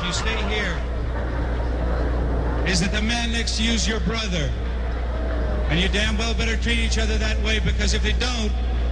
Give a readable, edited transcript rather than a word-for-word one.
if you stay here is that the man next to you is your brother. And you damn well better treat each other that way, because if they don't,